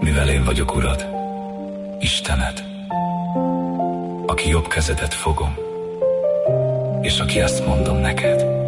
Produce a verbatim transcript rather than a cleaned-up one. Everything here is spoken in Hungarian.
mivel én vagyok, Urad, Istened, aki jobb kezedet fogom, és aki azt mondom neked.